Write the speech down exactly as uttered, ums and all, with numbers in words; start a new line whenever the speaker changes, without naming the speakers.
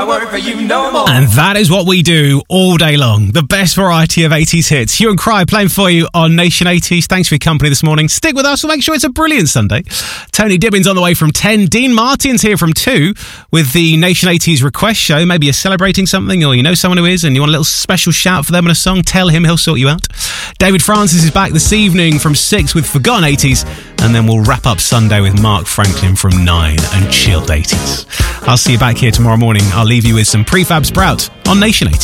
wanna work for you no more.
And that is what we do all day long. The best variety of eighties hits. Hue and Cry playing for you on Nation eighties. Thanks for your company this morning. Stick with us. We'll make sure it's a brilliant Sunday. Tony Dibbins on the way from ten. Dean Martin's here from two with the Nation eighties request show. Maybe you're celebrating something or you know someone who is and you want a little special shout for them in a song. Tell him, he'll sort you out. David Francis is back this evening from six with Forgotten eighties. And then we'll wrap up Sunday with Mark Franklin from nine and Chilled eighties. I'll see you back here tomorrow morning. I'll leave you with some Prefab Sprout on Nation eighties.